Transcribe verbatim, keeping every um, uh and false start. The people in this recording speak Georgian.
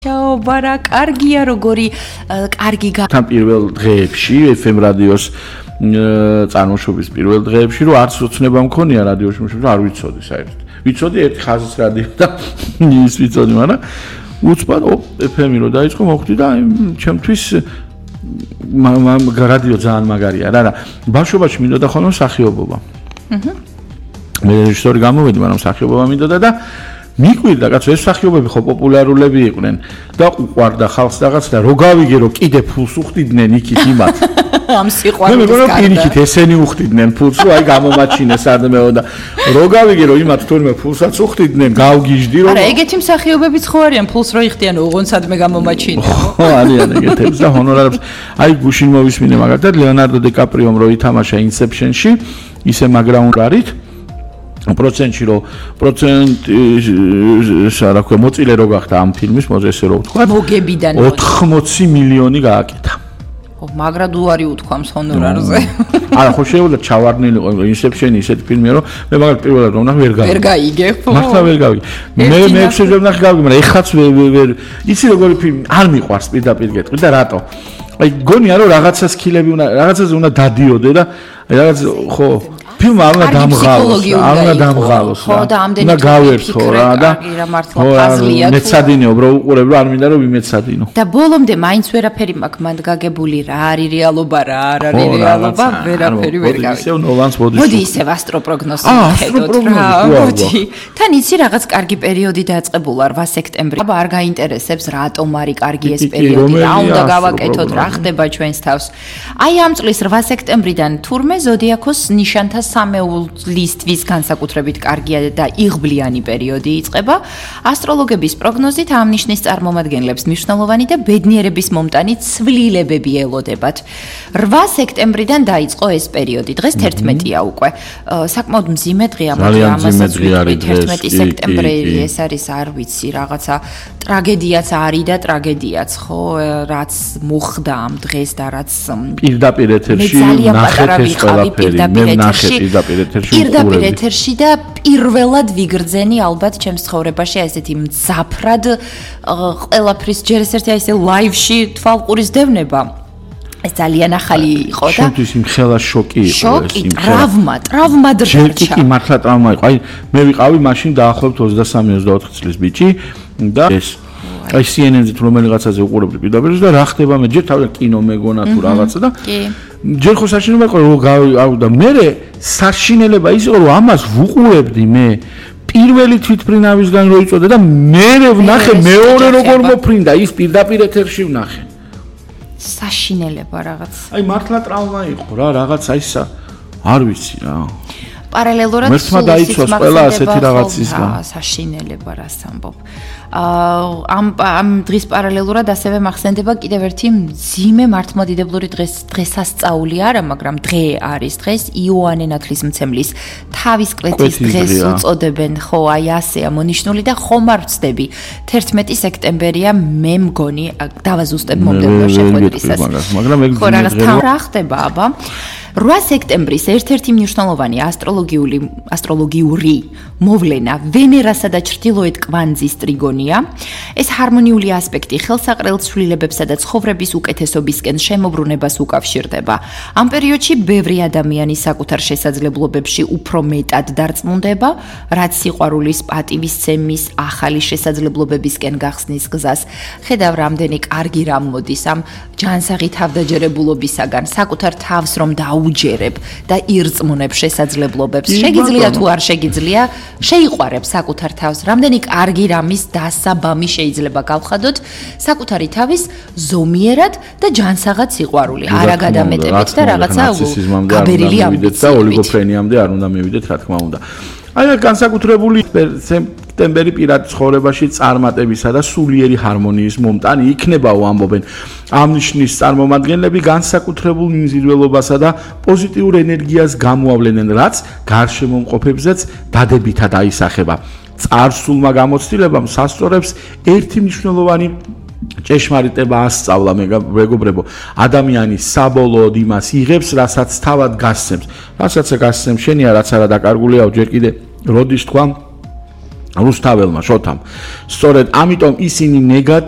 Bara კარგია როგორი კარგი თან პირველ დღეებში ეფ ემ რადიოს წარმოშობის პირველ დღეებში რომ არც ოცნება მქონია რადიოში მუშაობა არ ვიცოდი საერთოდ. ვიცოდი ერთი ხაზის რადიო და ის ვიცოდი, მაგრამ უცბად ეფ ემი რო დაიწყო მოხვდი და ჩემთვის რადიო ძალიან მაგარია რა რა. ბავშვობაში მინდოდა ხოლმე მსახიობობა. აჰა. მე რეჟისორი გამოვედი, მაგრამ მსახიობობა მინდოდა და მიკვირდა კაცო ეს მსახიობები ხო პოპულარულები იყვნენ და უყვარდა ხალხს რაღაც და რო გავიგე რომ კიდე ფულს უხდიდნენ იქით იმათ ამ სიყვარულის მე მეგონა პირიქით ესენი უხდიდნენ ფულს რომ აი გამომაჩინეს ადმეო და რო გავიგე რომ იმათ თურმე ფულსაც უხდიდნენ გავგიჟდი რომ არა ეგეთი მსახიობებიც ხო არიან ფულს რო იხდიან ოღონდსადმე გამომაჩინეს ხო არიან ეგეთებს და ჰონორარებს აი გუშინ მოვისმინე მაგალითად ლეონარდო დე კაპრიომ რო ითამაშა ინსეფშენში ისე მაგრაუნდარით პროცენტში რო პროცენტი რა ქვია მოწილე რო გახდა ამ ფილმის მოძესე რო ვთქვა მოგებიდან ოთხმოცი მილიონი გააკეთა ხო მაგრა დულარი უთქვამს ჰონორარზე არა ხო შეიძლება ჩავარდნილი ყო ინსეფშენი ისეთი ფილმია რომ მე მაგალითად პირველად რომ ნახე ვერ გავიგე ვერ გაიგე ხო მართლა ვერ გავიგე მე მე ექვსი ნახე გავიგე მაგრამ ეხაც ვერ იცი როგორი ფილმი არ მიყვარს პირდაპირ გეტყვი და რატო აი გონია რომ რაღაცას ქილები უნდა რაღაცაზე უნდა დადიოდე და რაღაც ხო ფილმი არ უნდა დამღალოს, არ უნდა დამღალოს. ხო და ამდენი უნდა გავერთო რა და რა მართლა ფაზლია თუ მეცადინეო, ბრო უყურებ რომ არ მინდა რომ ვიმეცადინო. და ბოლომდე მაინც ვერაფერი მაქვს მანდ გაგებული რა არის რეალობა რა არ არის რეალობა, ვერაფერი ვერ გავიგე. ისევ ნოლანს ბოდიშ. მოდი ისევ ასტროპროგნოზი ხედოთ რა. მოდი. თან იცი რაღაც კარგი პერიოდი დაწყებულა რვა სექტემბრი. აბა არ გაინტერესებს რატომ არის კარგი ეს პერიოდი, რა უნდა გავაკეთოთ, რა ხდება ჩვენს თავს. აი ამ წლის რვა სექტემბრიდან თურმე ზოდიაქოს ნიშანთა სამეულისთვის განსაკუთრებით კარგია და იღბლიანი პერიოდი იწყება. ასტროლოგების პროგნოზით ამ ნიშნის წარმომადგენლებს მნიშვნელოვანი და ბედნიერების მომტანი ცვლილებები ელოდებათ. რვა სექტემბრიდან დაიწყო ეს პერიოდი. დღეს თერთმეტია უკვე. საკმაოდ მძიმე დღეა, მოდი ამასაც ვიტყვი. თერთმეტი სექტემბრი ეს არის, არ ვიცი, რაღაცა ტრაგედიაც არის და ტრაგედიაც, ხო, რაც მოხდა ამ დღეს და რაც პირდაპირ ეთერში ნახეთ ეს ყველაფერი. მე ნახე პირდაპირ ეთერში პირდაპირ ეთერში და პირველად ვიგრძენი ალბათ ჩემს ცხოვრებაში ესეთი მძაფრად ყველაფრის ჯერ ერთ-ერთი აი ესე ლაივში თვალყურის დევნება ეს ძალიან ახალი იყო და შენთვის იმ ხელა შოკი იყო შოკი ტრავმა ტრავმა დრჩა კი მართლა ტრავმა იყო აი მე ვიყავი მაშინ დაახლოებით ოცდასამი ოცდაოთხ წლის ბიჭი და ეს აი სი ენ ენ-ზე თუ რომელიღაცაზე უყურებდი პირდაპირ და რა ხდება მე ჯერ თავი კინო მეგონა თუ რაღაცა და კი ჯერ ხო საშინელება იყო რომ გავი და მე საშინელება ის იყო რომ ამას ვუყურებდი მე პირველი თვითფრინავისგან რო იწოდა და მე ვნახე მეორე როგორ მოფრინდა ის პირდაპირ ეთერში ვნახე საშინელება რაღაც აი მართლა ტრავმა იყო რა რაღაც აი სა არ ვიცი რა პარალელურად მერთმა დაიცვას ყველა ასეთი რაღაცისგან საშინელება რას ამბობ ამ ამ დღის პარალელურად ასევე მახსენდება კიდევ ერთი მძიმე მართლმადიდებლური დღეს დღესასწაული არა მაგრამ დღე არის დღეს იოანე ნათლისმცემლის თავის კვეთის დღეს უწოდებენ ხო აი ასეა მონიშნული და ხომ არ ვწდები თერთმეტი სექტემბერია მე მგონი დავაზუსტებ მომდევნო შეხვედრისას მაგრამ ეგ ხო რაღაც თან რა ხდება აბა რვა სექტემბრის ერთ-ერთი მნიშვნელოვანი ასტროლოგიული ასტროლოგიური მოვლენა ვენერასა და ჩრდილოეთ კვანძის ტრიგონია. ეს ჰარმონიული ასპექტი ხელსაყრელ ცვლილებებსა და ცხოვრების უკეთესობისკენ შემოbrunებას უკავშირდება. ამ პერიოდში ბევრი ადამიანი საკუთარ შესაძლებლობებში უფრო მეტად დარწმუნდება, რაც სიყვარულის, პატივისცემის, ახალი შესაძლებლობებისკენ გახსნის გზას. ხედავ რამდენი კარგი რამ მოდის ამ ჯანსაღი თავდაჯერებულობისაგან, საკუთარ თავს რომ და უჯერებ და ირწმუნებ შესაძლებლობებს. შეგიძლია თუ არ შეგიძლია, შეიყვარებ საკუთარ თავს. რამდენი კარგი რამის დასაბამი შეიძლება გავხადოთ საკუთარი თავის ზომიერად და ჯანსაღად სიყვარული. არა გადამეტებით და რაღაცა გაბერილი ამბიციებით და ოლიგოფრენიამდე არ უნდა მივიდეთ, რა თქმა უნდა. აი განსაკუთრებული სექტემბერი პირად ცხოვრებაში წარმატებისა და სულიერი ჰარმონიის მომტანი იქნებაო ამბობენ. ამ ნიშნის წარმომადგენლები განსაკუთრებულ მიმზიდველობასა და პოზიტიურ ენერგიას გამოავლენენ, რაც გარშემომყოფებზეც დადებითად აისახება. წარსულმა გამოცდილებამ სასწორებს ერთი მნიშვნელოვანი ჭეშმარიტება ასწავლა მეგობრებო. ადამიანი საბოლოოდ იმას იღებს, რასაც თავად გასცემს. რასაც გასცემს შენია, რაც არა დაკარგულიაო, ჯერ კიდე როდის თქვა რუსთაველმა შოთამ. სწორედ ამიტომ ისინი ნეგატ